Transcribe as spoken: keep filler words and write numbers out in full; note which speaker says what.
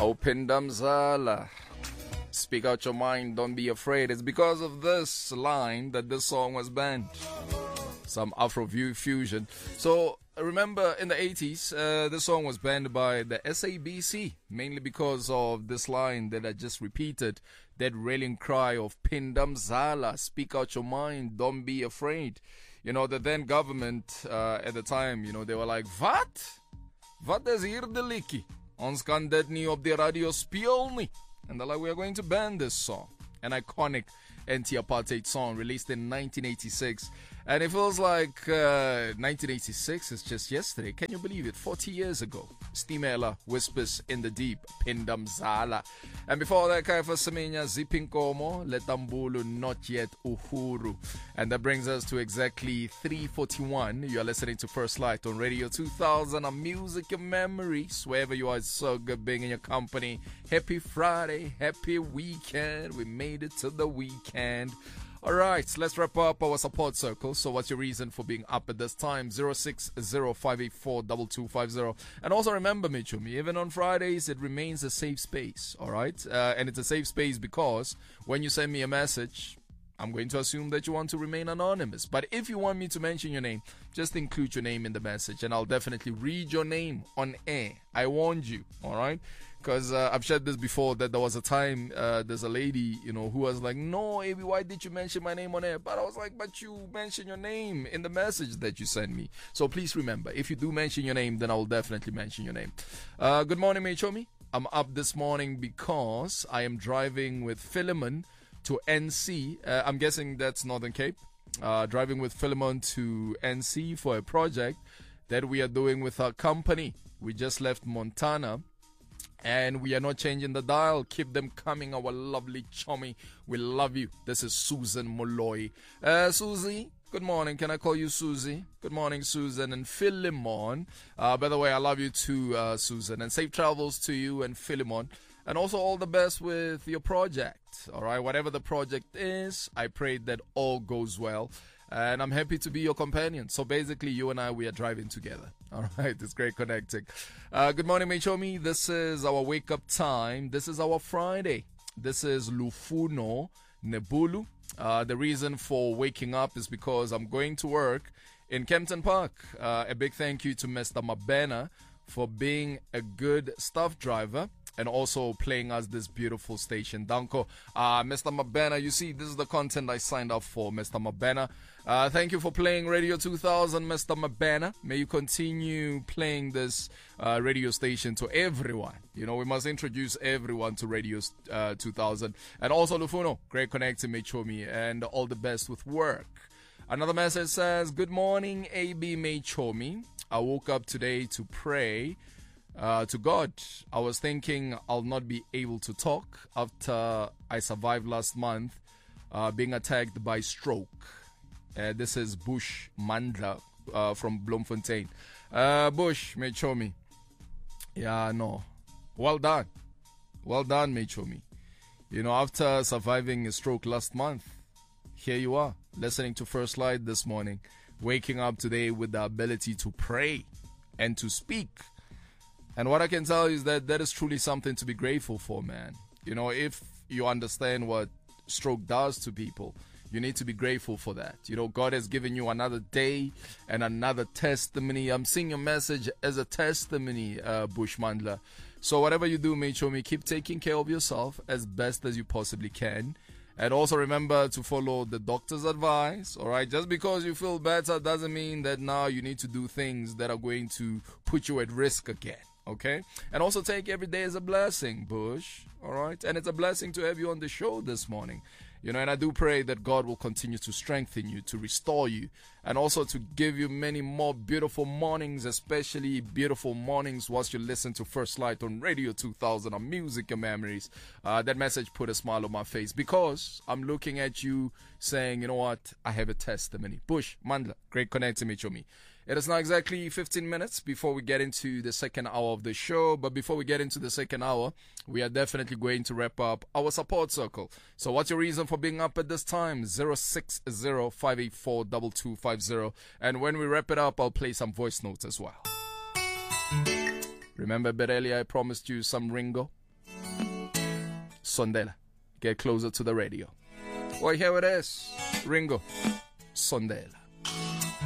Speaker 1: Open Damzala. Speak out your mind, don't be afraid. It's because of this line that this song was banned. Some Afro fusion. So remember in the eighties, uh, this song was banned by the S A B C, mainly because of this line that I just repeated, that rallying cry of Pindamzala, speak out your mind, don't be afraid. You know, the then government uh, at the time, you know, they were like, wat? Wat is hier de likkie? Ons kan dit nie op die radio speel nie. And they're like, we are going to ban this song. An iconic anti-apartheid song released in nineteen eighty-six. And it feels like uh, nineteen eighty-six is just yesterday. Can you believe it? forty years ago. Stimela, Whispers in the Deep, Pindamzala. And before that, Kaifa Semenya, Zipinkomo, Letambulu, Not Yet Uhuru. And that brings us to exactly three forty-one. You are listening to First Light on Radio two thousand, a music and memories. Wherever you are, it's so good being in your company. Happy Friday, happy weekend. We made it to the weekend. Alright, let's wrap up our support circle. So what's your reason for being up at this time? zero six zero five eight four two two five zero. And also remember, Michumi, even on Fridays, it remains a safe space. Alright? Uh, and it's a safe space because when you send me a message, I'm going to assume that you want to remain anonymous. But if you want me to mention your name, just include your name in the message and I'll definitely read your name on air. I warned you, alright? Because uh, I've shared this before that there was a time, uh, there's a lady, you know, who was like, no, A B, why did you mention my name on air? But I was like, but you mentioned your name in the message that you sent me. So please remember, if you do mention your name, then I will definitely mention your name. Uh, good morning, Mechomi. I'm up this morning because I am driving with Philemon to N C. Uh, I'm guessing that's Northern Cape. Uh, driving with Philemon to N C for a project that we are doing with our company. We just left Montana and we are not changing the dial. Keep them coming, our lovely chummy. We love you. This is Susan Molloy. Uh, Susie, good morning. Can I call you Susie? Good morning, Susan and Philemon. Uh, by the way, I love you too, uh, Susan. And safe travels to you and Philemon. And also all the best with your project. All right, whatever the project is, I pray that all goes well. And I'm happy to be your companion. So basically, you and I, we are driving together. All right, it's great connecting. Uh, good morning, Mechomi. This is our wake-up time. This is our Friday. This is Lufuno Nebulu. Uh, the reason for waking up is because I'm going to work in Kempton Park. Uh, a big thank you to Mister Mabena for being a good staff driver and also playing us this beautiful station. Danko, uh, Mister Mabena, you see, this is the content I signed up for, Mister Mabena. Uh, thank you for playing Radio two thousand, Mister Mabena. May you continue playing this uh, radio station to everyone. You know, we must introduce everyone to Radio uh, two thousand. And also, Lufuno, great connecting, Mechomi, and all the best with work. Another message says, good morning, A B Mechomi. I woke up today to pray Uh, to God. I was thinking I'll not be able to talk after I survived last month uh, being attacked by stroke. Uh, this is Bush Mandla uh, from Bloemfontein. Uh, Bush, Mechomi. Yeah, no. Well done. Well done, Mechomi. You know, after surviving a stroke last month, here you are, listening to First Light this morning, waking up today with the ability to pray and to speak. And what I can tell you is that that is truly something to be grateful for, man. You know, if you understand what stroke does to people, you need to be grateful for that. You know, God has given you another day and another testimony. I'm seeing your message as a testimony, uh, Bushmandla. So whatever you do, Mechomi, keep taking care of yourself as best as you possibly can. And also remember to follow the doctor's advice, alright? Just because you feel better doesn't mean that now you need to do things that are going to put you at risk again. Okay? And also take every day as a blessing, Bush. Alright? And it's a blessing to have you on the show this morning. You know, and I do pray that God will continue to strengthen you, to restore you, and also to give you many more beautiful mornings, especially beautiful mornings whilst you listen to First Light on Radio two thousand on Music and Memories. Uh, that message put a smile on my face because I'm looking at you saying, you know what, I have a testimony. Bush, Mandla, great connecting me to me. It is now exactly fifteen minutes before we get into the second hour of the show. But before we get into the second hour, we are definitely going to wrap up our support circle. So what's your reason for being up at this time? zero six zero five eight four two two five zero. And when we wrap it up, I'll play some voice notes as well. Remember a bit earlier I promised you some Ringo? Sondela. Get closer to the radio. Well, here it is. Ringo, Sondela.